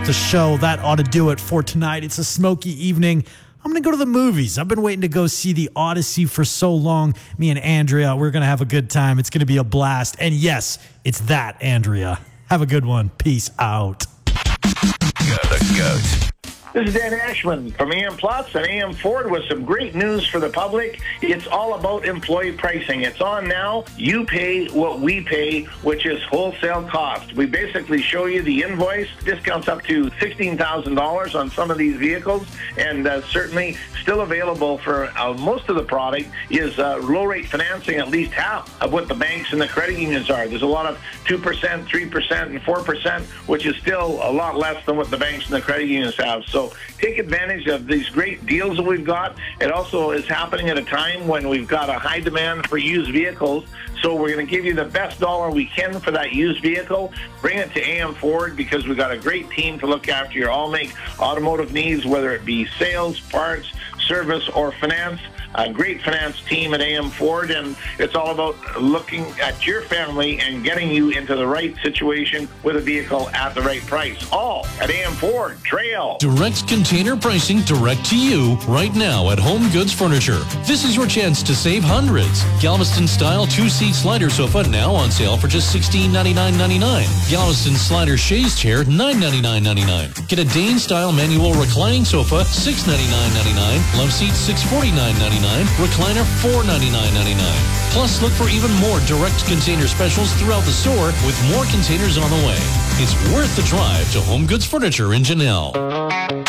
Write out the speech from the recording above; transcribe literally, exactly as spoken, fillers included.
The show, that ought to do it for tonight. It's a smoky evening. I'm going to go to the movies. I've been waiting to go see The Odyssey for so long. Me and Andrea, we're going to have a good time. It's going to be a blast. And yes, it's that, Andrea. Have a good one. Peace out. You're the goat. This is Dan Ashman from A M Plus and A M Ford with some great news for the public. It's all about employee pricing. It's on now. You pay what we pay, which is wholesale cost. We basically show you the invoice, discounts up to sixteen thousand dollars on some of these vehicles, and uh, certainly still available for uh, most of the product is uh, low-rate financing, at least half of what the banks and the credit unions are. There's a lot of two percent, three percent, and four percent, which is still a lot less than what the banks and the credit unions have. So So take advantage of these great deals that we've got. It also is happening at a time when we've got a high demand for used vehicles. So we're going to give you the best dollar we can for that used vehicle. Bring it to A M Ford because we've got a great team to look after your all-make automotive needs, whether it be sales, parts, service, or finance. A great finance team at A M Ford, and it's all about looking at your family and getting you into the right situation with a vehicle at the right price. All at A M Ford Trail. Direct container pricing direct to you right now at Home Goods Furniture. This is your chance to save hundreds. Galveston-style two-seat slider sofa now on sale for just sixteen ninety-nine ninety-nine. Galveston slider chaise chair nine ninety-nine ninety-nine. Get a Dane-style manual reclining sofa six ninety-nine ninety-nine. Love seat six forty-nine ninety-nine. Recliner four ninety-nine ninety-nine. Plus, look for even more direct container specials throughout the store with more containers on the way. It's worth the drive to Home Goods Furniture in Janelle.